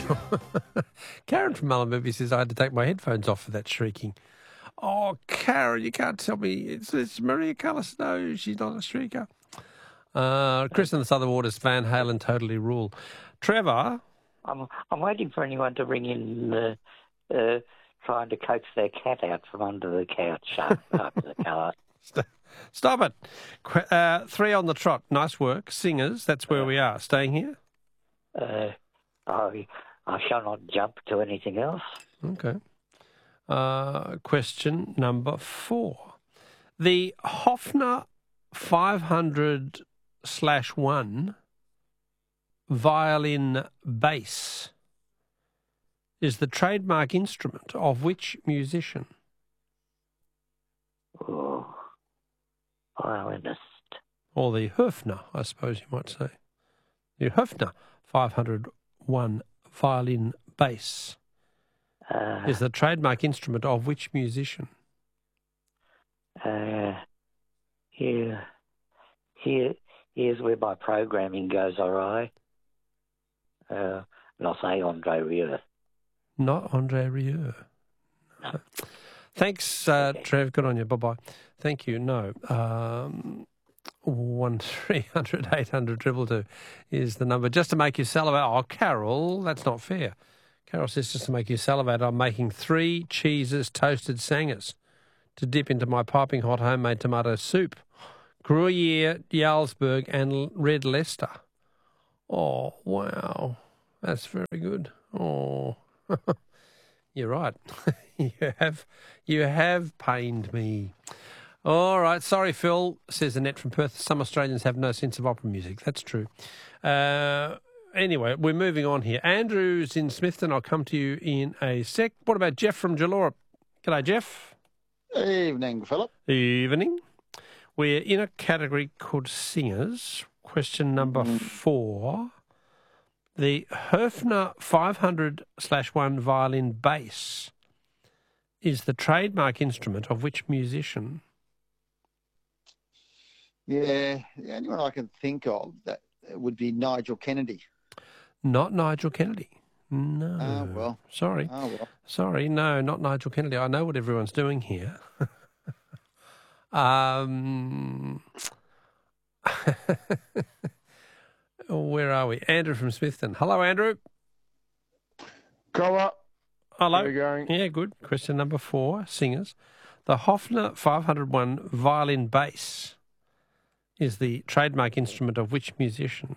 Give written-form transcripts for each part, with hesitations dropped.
Karen from Mullumbimby says I had to take my headphones off for that shrieking. Oh, Karen, you can't tell me. It's Maria Callas. No, she's not a shrieker. Chris in the Southern Waters, Van Halen totally rule. Trevor. I'm waiting for anyone to ring in trying to coax their cat out from under the couch after the car. Stop it. 3 on the trot. Nice work. Singers, that's where we are. Staying here? I shall not jump to anything else. Okay. Question number 4. The Hofner 500/1 violin bass is the trademark instrument of which musician? Oh, violinist. Or the Höfner, I suppose you might say. The Höfner 501 violin bass is the trademark instrument of which musician? Here's where my programming goes awry. And I'll say Andre Rieu. Not Andre Rieu. No. Thanks, Trev. Good on you. Bye-bye. Thank you. No. 1300 800 222 is the number. Just to make you salivate. Oh, Carol, that's not fair. Carol says just to make you salivate, I'm making 3 cheeses toasted sangers to dip into my piping hot homemade tomato soup. Gruyere, Jarlsberg and Red Leicester. Oh, wow. That's very good. Oh, you're right. You have pained me. All right. Sorry, Phil, says Annette from Perth. Some Australians have no sense of opera music. That's true. Anyway, we're moving on here. Andrew's in Smithton. I'll come to you in a sec. What about Jeff from Jalora? G'day, Jeff. Evening, Philip. Evening. We're in a category called singers. Question number 4. The Höfner 500/1 violin bass is the trademark instrument of which musician? Yeah, the only one I can think of that would be Nigel Kennedy. Not Nigel Kennedy. No. Oh, well. Sorry. Oh, well. Sorry, no, not Nigel Kennedy. I know what everyone's doing here. Where are we? Andrew from Smithton. Hello, Andrew. Hello. Hello. How are you going? Yeah, good. Question number 4, singers. The Hofner 501 violin bass is the trademark instrument of which musician?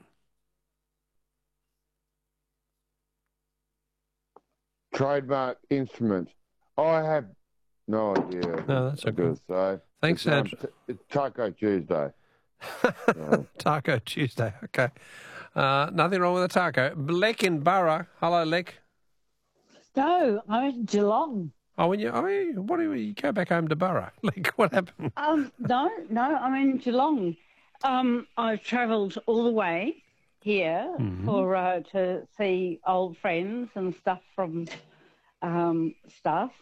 Trademark instrument. I have no idea. No, that's okay. So Thanks, Andrew. It's Taco Tuesday. Taco Tuesday. Okay. Nothing wrong with a taco. Lek in Burra. Hello, Lek. No, I'm in Geelong. Oh, what do you go back home to Burra? Like, what happened? No, I'm in Geelong. I've travelled all the way here for to see old friends and stuff from stuff.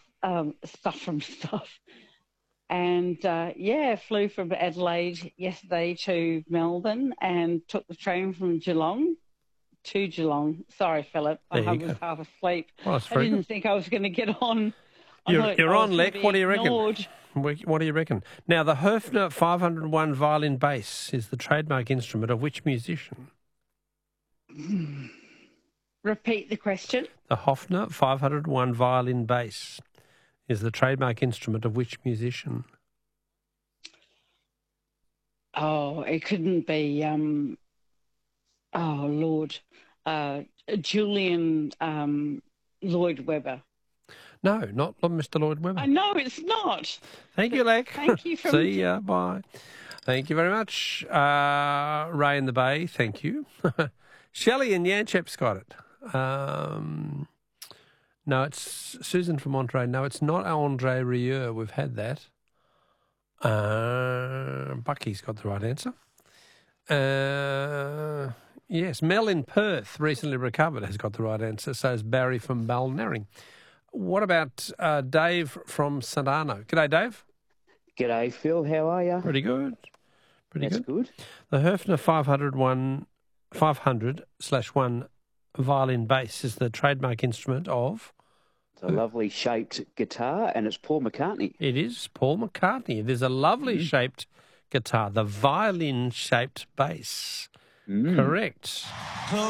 And, flew from Adelaide yesterday to Melbourne and took the train from Geelong to Geelong. Sorry, Philip, I was half asleep. Well, I didn't think I was going to get on. You're on, Lek. What do you reckon? What do you reckon? Now, the Höfner 501 violin bass is the trademark instrument of which musician? Repeat the question. The Höfner 501 violin bass is the trademark instrument of which musician? Oh, it couldn't be, Julian Lloyd Webber. No, not Mr. Lloyd Webber. No, it's not. Thank you, Lek. Thank you. See ya. Bye. Thank you very much. Ray in the Bay, thank you. Shelley and Yanchep's got it. No, it's Susan from Monterey. No, it's not Andre Rieu. We've had that. Bucky's got the right answer. Yes, Mel in Perth, recently recovered, has got the right answer. So is Barry from Balnarring. What about Dave from St Arno? G'day, Dave. G'day, Phil. How are you? Pretty good. That's good. The Höfner 500/1 violin bass is the trademark instrument of? It's a lovely shaped guitar, and it's Paul McCartney. It is Paul McCartney. It is a lovely shaped guitar, the violin-shaped bass. Correct.